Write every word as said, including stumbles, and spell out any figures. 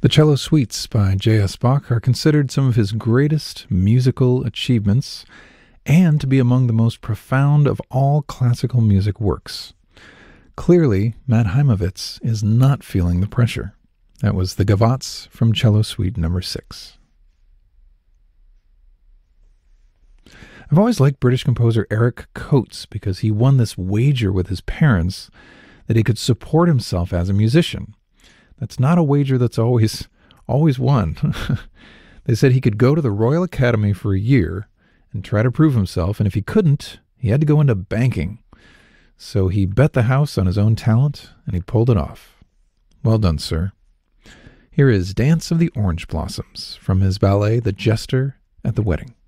The Cello Suites by J S. Bach are considered some of his greatest musical achievements and to be among the most profound of all classical music works. Clearly, Matt Heimovitz is not feeling the pressure. That was the Gavottes from Cello Suite number six. I've always liked British composer Eric Coates because he won this wager with his parents that he could support himself as a musician. That's not a wager that's always always won. They said he could go to the Royal Academy for a year and try to prove himself, and if he couldn't, he had to go into banking. So he bet the house on his own talent, and he pulled it off. Well done, sir. Here is Dance of the Orange Blossoms from his ballet The Jester at the Wedding.